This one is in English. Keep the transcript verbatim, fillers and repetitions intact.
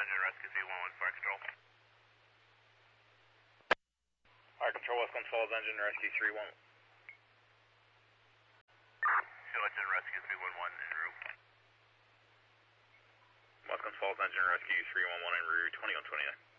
Engine Rescue three one one, Fire Control. Fire Control, West Glen Falls Engine Rescue three one one. Show Engine Rescue three one one en route. West Glen Falls Engine Rescue three one one en route, twenty-one twenty-nine.